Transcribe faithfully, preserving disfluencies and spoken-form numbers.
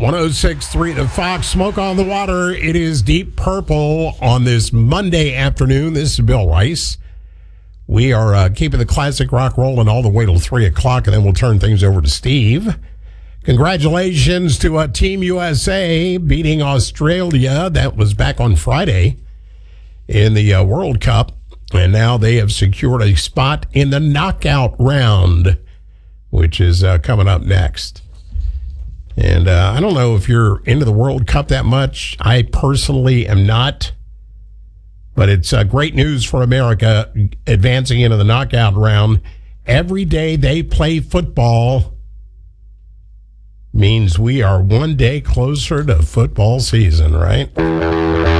one oh six point three The Fox, Smoke on the Water. It is Deep Purple on this Monday afternoon. This is Bill Rice. We are uh, keeping the classic rock rolling all the way till three o'clock, and then we'll turn things over to Steve. Congratulations to uh, Team U S A beating Australia. That was back on Friday in the uh, World Cup, and now they have secured a spot in the knockout round, which is uh, coming up next. And uh, I don't know if you're into the World Cup that much. I personally am not. But it's uh, great news for America advancing into the knockout round. Every day they play football means we are one day closer to football season, right?